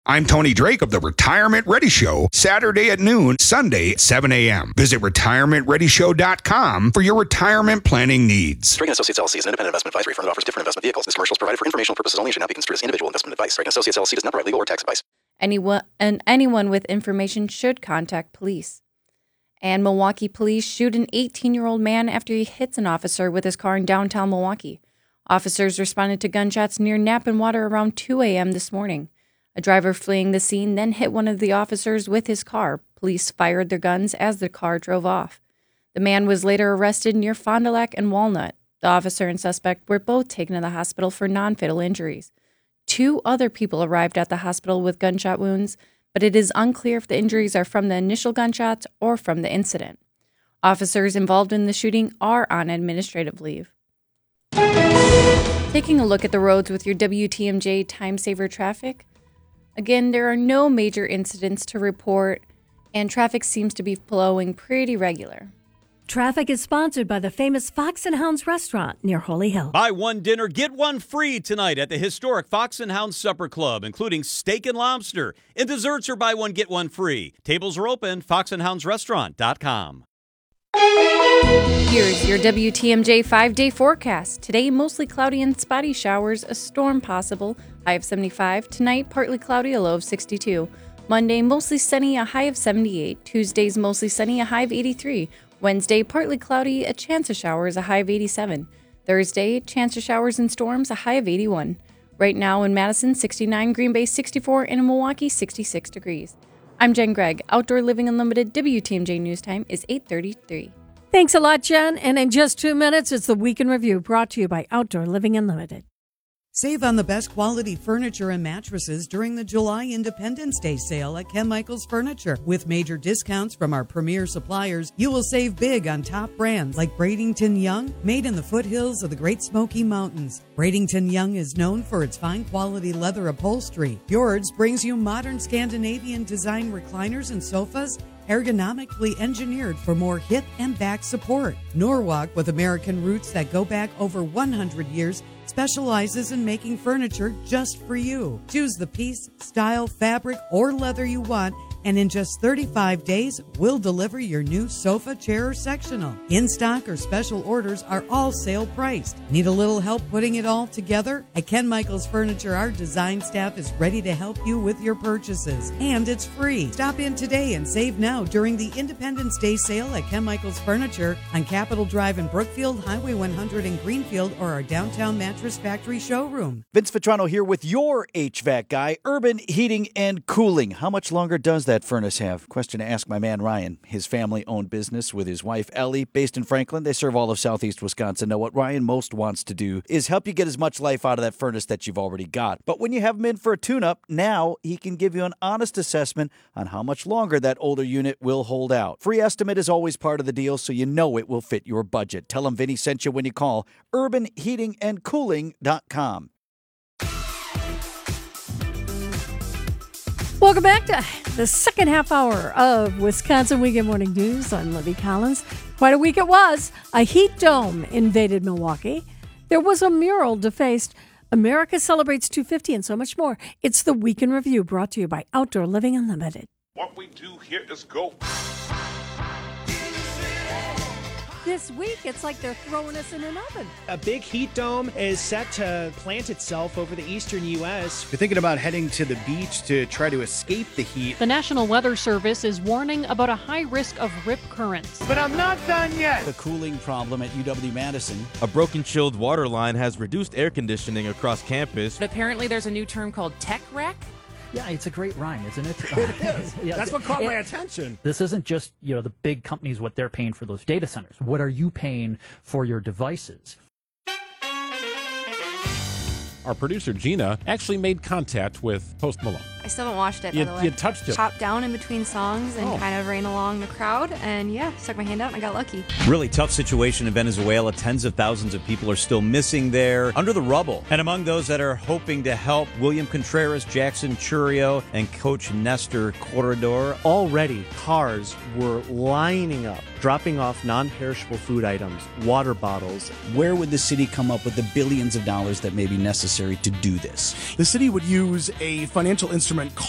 I'm Tony Drake of the Retirement Ready Show, Saturday at noon, Sunday at 7 a.m. Visit retirementreadyshow.com for your retirement planning needs. Drake & Associates LLC is an independent investment advisory firm that offers different investment vehicles. This commercial is provided for informational purposes only and should not be construed as individual investment advice. Drake & Associates LLC does not provide legal or tax advice. Anyone with information should contact police. And Milwaukee police shoot an 18-year-old man after he hits an officer with his car in downtown Milwaukee. Officers responded to gunshots near Knappen Water around 2 a.m. this morning. A driver fleeing the scene then hit one of the officers with his car. Police fired their guns as the car drove off. The man was later arrested near Fond du Lac and Walnut. The officer and suspect were both taken to the hospital for non-fatal injuries. 2 other people arrived at the hospital with gunshot wounds, but it is unclear if the injuries are from the initial gunshots or from the incident. Officers involved in the shooting are on administrative leave. Taking a look at the roads with your WTMJ Time Saver traffic. Again, there are no major incidents to report, and traffic seems to be flowing pretty regular. Traffic is sponsored by the famous Fox & Hounds restaurant near Holy Hill. Buy one dinner, get one free tonight at the historic Fox & Hounds Supper Club, including steak and lobster. And desserts are buy one, get one free. Tables are open, foxandhoundsrestaurant.com. Here's your WTMJ 5-day forecast. Today, mostly cloudy and spotty showers, a storm possible, high of 75. Tonight, partly cloudy, a low of 62. Monday, mostly sunny, a high of 78. Tuesday's mostly sunny, a high of 83. Wednesday, partly cloudy, a chance of showers, a high of 87. Thursday, chance of showers and storms, a high of 81. Right now in Madison, 69, Green Bay, 64, and in Milwaukee, 66 degrees. I'm Jen Gregg. Outdoor Living Unlimited WTMJ News Time is 8:33. Thanks a lot, Jen. And in just 2 minutes, it's the Week in Review brought to you by Outdoor Living Unlimited. Save on the best quality furniture and mattresses during the July Independence Day sale at Ken Michaels Furniture. With major discounts from our premier suppliers, you will save big on top brands like Bradington Young, made in the foothills of the Great Smoky Mountains. Bradington Young is known for its fine quality leather upholstery. Fjords brings you modern Scandinavian design recliners and sofas, ergonomically engineered for more hip and back support. Norwalk, with American roots that go back over 100 years, specializes in making furniture just for you. Choose the piece, style, fabric, or leather you want, and in just 35 days, we'll deliver your new sofa, chair, or sectional. In-stock or special orders are all sale priced. Need a little help putting it all together? At Ken Michaels Furniture, our design staff is ready to help you with your purchases, and it's free. Stop in today and save now during the Independence Day sale at Ken Michaels Furniture on Capitol Drive in Brookfield, Highway 100 in Greenfield, or our downtown Mattress Factory showroom. Vince Vitrano here with your HVAC guy, Urban Heating and Cooling. How much longer does that furnace have? Question to ask my man Ryan. His family-owned business with his wife Ellie, based in Franklin. They serve all of southeast Wisconsin. Now, what Ryan most wants to do is help you get as much life out of that furnace that you've already got. But when you have him in for a tune-up, now he can give you an honest assessment on how much longer that older unit will hold out. Free estimate is always part of the deal, so you know it will fit your budget. Tell him Vinny sent you when you call urbanheatingandcooling.com. Welcome back to the second half hour of Wisconsin Weekend Morning News. I'm Libby Collins. Quite a week it was. A heat dome invaded Milwaukee. There was a mural defaced. America celebrates 250 and so much more. It's the Week in Review brought to you by Outdoor Living Unlimited. What we do here is go. This week, it's like they're throwing us in an oven. A big heat dome is set to plant itself over the eastern U.S. If you're thinking about heading to the beach to try to escape the heat. The National Weather Service is warning about a high risk of rip currents. But I'm not done yet. The cooling problem at UW-Madison. A broken chilled water line has reduced air conditioning across campus. But apparently there's a new term called tech wreck. Yeah, it's a great rhyme, isn't it? It is. Yeah, that's what caught my attention. This isn't just, the big companies, what they're paying for those data centers. What are you paying for your devices? Our producer, Gina, actually made contact with Post Malone. I still haven't watched it, by the way. You touched him. Chopped down in between songs and kind of ran along the crowd. And stuck my hand out and I got lucky. Really tough situation in Venezuela. Tens of thousands of people are still missing there under the rubble. And among those that are hoping to help, William Contreras, Jackson Churio, and Coach Nestor Corredor. Already, cars were lining up, dropping off non-perishable food items, water bottles. Where would the city come up with the billions of dollars that may be necessary to do this? The city would use a financial instrument